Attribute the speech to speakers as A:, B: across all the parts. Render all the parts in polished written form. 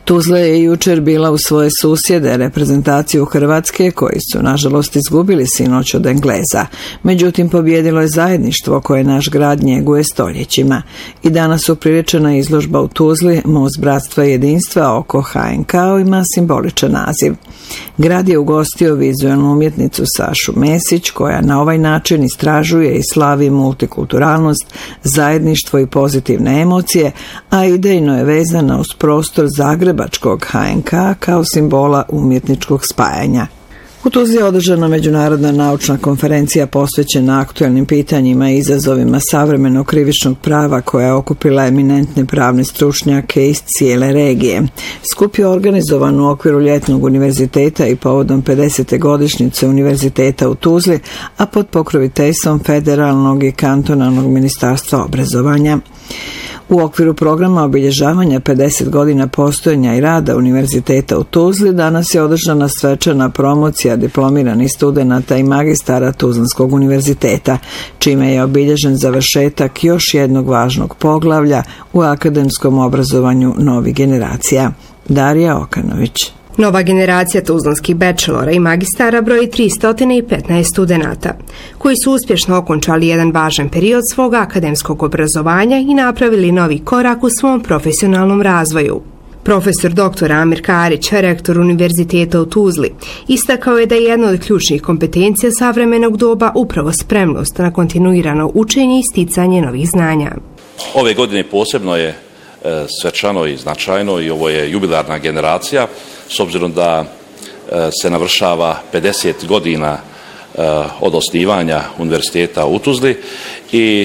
A: Tuzla je jučer bila u svoje susjede, reprezentaciju Hrvatske, koji su nažalost izgubili sinoć od Engleza. Međutim, pobjedilo je zajedništvo koje naš grad njeguje stoljećima. I danas upriličena izložba u Tuzli, Most bratstva i jedinstva oko HNK ima simboličan naziv. Grad je ugostio vizualnu umjetnicu Sašu Mesić, koja na ovaj način istražuje i slavi multikulturalnost, zajedništvo i pozitivne emocije, a idejno je vezana uz prostor zagrebačkog HNK kao simbola umjetničkog spajanja. U Tuzli je održana međunarodna naučna konferencija posvećena aktualnim pitanjima i izazovima savremenog krivičnog prava koja je okupila eminentne pravne stručnjake iz cijele regije. Skup je organizovan u okviru Ljetnog univerziteta i povodom 50. godišnjice univerziteta u Tuzli, a pod pokroviteljstvom Federalnog i kantonalnog ministarstva obrazovanja. U okviru programa obilježavanja 50 godina postojanja i rada Univerziteta u Tuzli danas je održana svečana promocija diplomiranih studenata i magistara Tuzlanskog univerziteta, čime je obilježen završetak još jednog važnog poglavlja u akademskom obrazovanju novih generacija. Darija Okanović.
B: Nova generacija tuzlanskih bachelora i magistara broji 315 studenata, koji su uspješno okončali jedan važan period svog akademskog obrazovanja i napravili novi korak u svom profesionalnom razvoju. Profesor dr. Amir Karić, rektor Univerziteta u Tuzli, istakao je da je jedna od ključnih kompetencija savremenog doba upravo spremnost na kontinuirano učenje i sticanje novih znanja.
C: Ove godine posebno je svečano i značajno i ovo je jubilarna generacija, s obzirom da se navršava 50 godina od osnivanja Univerziteta u Tuzli i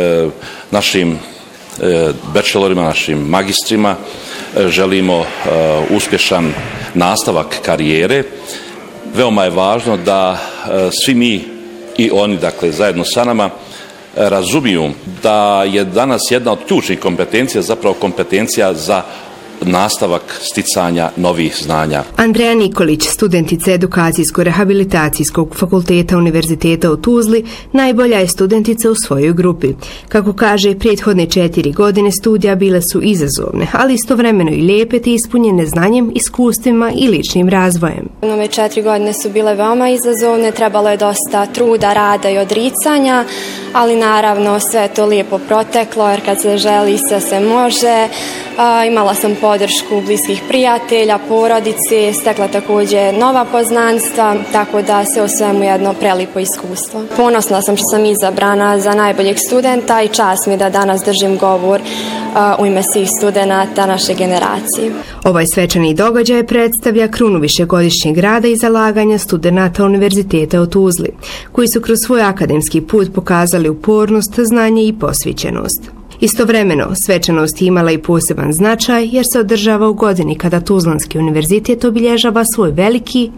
C: našim bachelorima, našim magistrima želimo uspješan nastavak karijere. Veoma je važno da svi mi i oni, dakle, zajedno sa nama, razumiju da je danas jedna od ključnih kompetencija zapravo kompetencija za nastavak sticanja novih znanja.
B: Andreja Nikolić, studentica Edukacijsko-rehabilitacijskog fakulteta Univerziteta u Tuzli, najbolja je studentica u svojoj grupi. Kako kaže, prethodne 4 godine studija bile su izazovne, ali istovremeno i lijepe te ispunjene znanjem, iskustvima i ličnim razvojem.
D: Ove 4 godine su bile veoma izazovne, trebalo je dosta truda, rada i odricanja, ali naravno sve je to lijepo proteklo, jer kad se želi sve se može. Imala sam podršku bliskih prijatelja, porodice, stekla također nova poznanstva, tako da se u svemu jedno prelipo iskustvo. Ponosna sam što sam izabrana za najboljeg studenta i čast mi da danas držim govor u ime svih studenata naše generacije.
B: Ovaj svečani događaj predstavlja krunu višegodišnjeg rada i zalaganja studenata Univerziteta u Tuzli, koji su kroz svoj akademski put pokazali upornost, znanje i posvećenost. Istovremeno, svečanost imala i poseban značaj jer se održava u godini kada Tuzlanski univerzitet obilježava svoj veliki